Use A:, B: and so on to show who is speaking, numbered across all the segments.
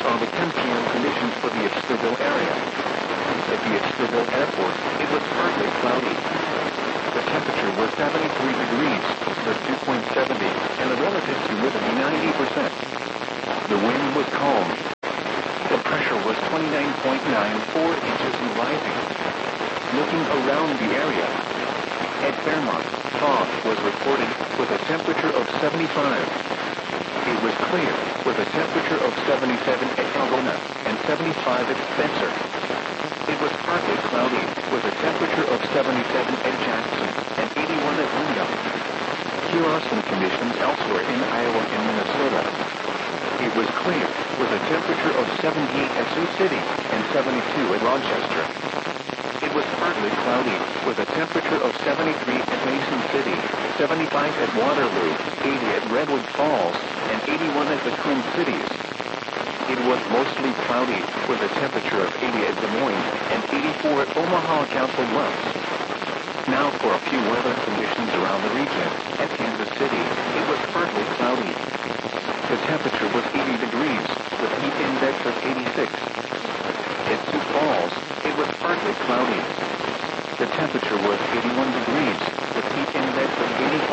A: are the 10 p.m. conditions for the Ipswich area. At the Ipswich Airport, it was partly cloudy. The temperature was 73 degrees, with dew point 70, and the relative humidity 90%. The wind was calm. The pressure was 29.94 inches and rising. Looking around the area, at Fairmont, fog was reported with a temperature of 75. It was clear with a temperature of 77 at Algona and 75 at Spencer. It was partly cloudy with a temperature of 77 at Jackson and 81 at Windham. Here are some conditions elsewhere in Iowa and Minnesota. It was clear with a temperature of 78 at Sioux City and 72 at Rochester. It was partly cloudy with a temperature of 73 at Mason City, 75 at Waterloo, 80 at Redwood Falls, and 81 at the Twin Cities. It was mostly cloudy with a temperature of 80 at Des Moines and 84 at Omaha Council Bluffs. Now for a few weather conditions around the region. At Kansas City, it was partly cloudy. The temperature was 80 degrees with a heat index of 86. At Sioux Falls, it was partly cloudy. The temperature was 81 degrees with heat index of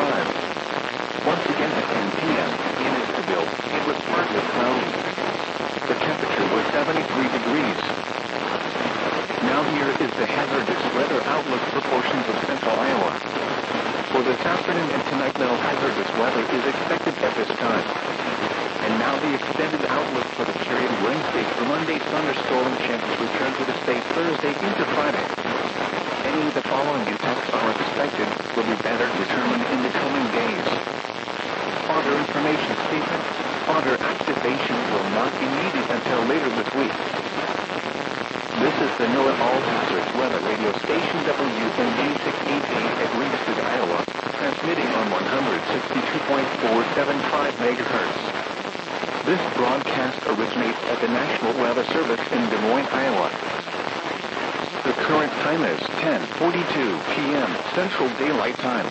A: 85. Once again at 10 p.m. in Ipswich, it was partly cloudy. The temperature was 73 degrees. Now here is the hazardous weather outlook for portions of central Iowa. For this afternoon and tonight, no hazardous weather is expected at this time. And now the extended outlook for the period Wednesday through Monday. Thunderstorm chances return to the state Thursday into Friday. Any of the following effects are expected will be better determined in the coming days. Further information statement. Further activation will not be needed until later this week. This is the NOAA All Hazards Weather Radio Station WND 688 at Ringsted, Iowa, transmitting on 162.475 MHz. This broadcast originates at the National Weather Service in Des Moines, Iowa. The current time is 10:42 p.m. Central Daylight Time.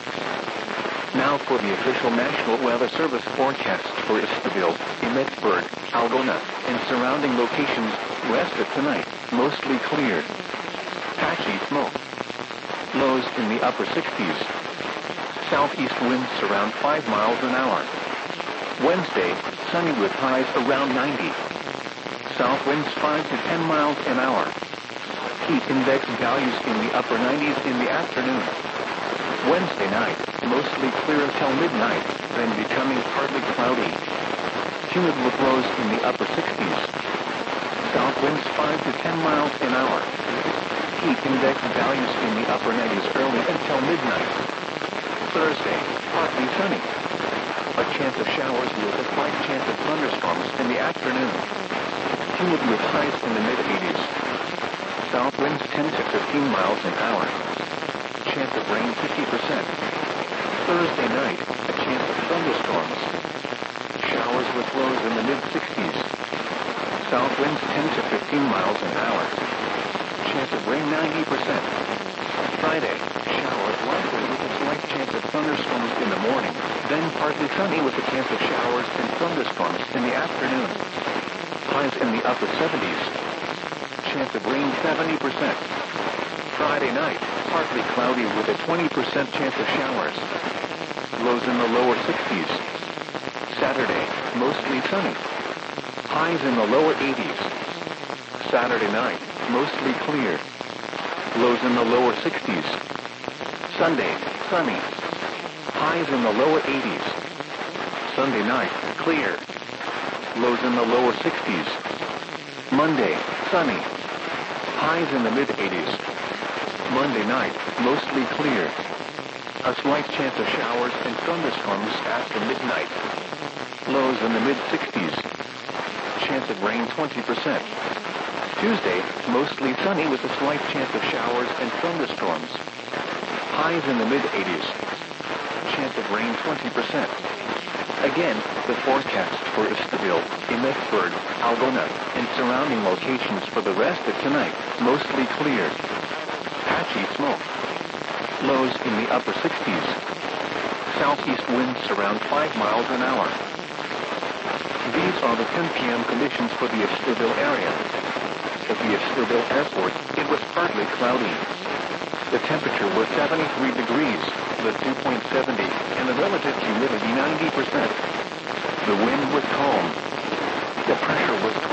A: Now for the official National Weather Service forecast for Ipswich, Emmetsburg, Algona, and surrounding locations west of tonight, mostly cleared. Patchy smoke. Lows in the upper 60s. Southeast winds around 5 miles an hour. Wednesday, sunny with highs around 90. South winds 5 to 10 miles an hour. Heat index values in the upper 90s in the afternoon. Wednesday night, mostly clear until midnight, then becoming partly cloudy. Humid with lows in the upper 60s. South winds 5 to 10 miles an hour. Heat index values in the upper 90s early until midnight. Thursday, partly sunny. A chance of showers with a slight chance of thunderstorms in the afternoon. Humid with highs in the mid-80s. South winds 10 to 15 miles an hour. Chance of rain 50%. Thursday night, a chance of thunderstorms. Showers with lows in the mid-60s. South winds 10 to 15 miles an hour. Chance of rain 90%. Friday, showers likely with a slight chance of thunderstorms in the morning, then partly sunny with a chance of showers and thunderstorms in the afternoon. Highs in the upper 70s. Chance of rain 70%. Friday night, partly cloudy with a 20% chance of showers. Lows in the lower 60s. Saturday, mostly sunny. Highs in the lower 80s. Saturday night, mostly clear. Lows in the lower 60s. Sunday, sunny. Highs in the lower 80s. Sunday night, clear. Lows in the lower 60s. Monday, sunny. Highs in the mid-80s. Monday night, mostly clear. A slight chance of showers and thunderstorms after midnight. Lows in the mid-60s. Chance of rain 20%. Tuesday, mostly sunny with a slight chance of showers and thunderstorms. Highs in the mid-80s. Chance of rain 20%. Again, the forecast for Ipswich, Emmetsburg, Algona, and surrounding locations for the rest of tonight, mostly clear. Patchy smoke. Lows in the upper 60s. Southeast winds around 5 miles an hour. These are the 10 p.m. conditions for the Easterville area. At the Easterville Airport, it was partly cloudy. The temperature was 73 degrees, the dew point 70, and the relative humidity 90%. The wind was calm. The pressure was